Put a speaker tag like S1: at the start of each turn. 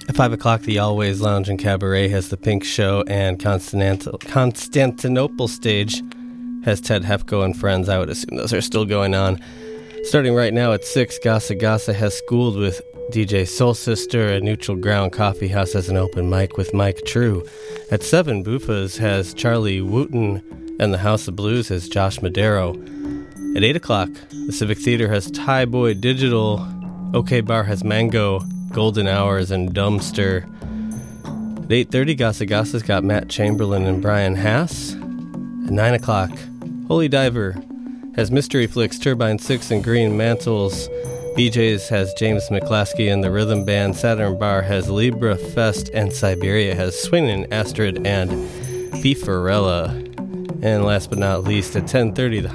S1: At 5 o'clock, the Always Lounge and Cabaret has the Pink Show, and Constantinople Stage has Ted Hepko and Friends. I would assume those are still going on. Starting right now at 6, Gasa Gasa has Schooled with DJ Soul Sister, and Neutral Ground Coffee House has an open mic with Mike True. At 7, Bufas has Charlie Wooten, and the House of Blues has Josh Madero. At 8 o'clock, the Civic Theater has Thai Boy Digital, OK Bar has Mango, Golden Hours, and Dumpster. At 8:30, Gasa Gasa's got Matt Chamberlain and Brian Haas. At 9 o'clock, Holy Diver has Mystery Flicks, Turbine 6, and Green Mantles. BJ's has James McClaskey and the Rhythm Band. Saturn Bar has Libra Fest, and Siberia has Swinin, Astrid, and Beefarella. And last but not least, at 10:30, the